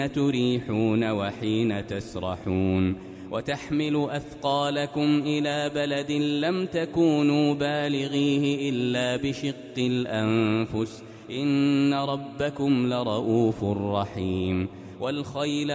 تريحون وحين تسرحون وتحمل أثقالكم إلى بلد لم تكونوا بالغيه إلا بشق الأنفس إن ربكم لرؤوف رحيم والخيل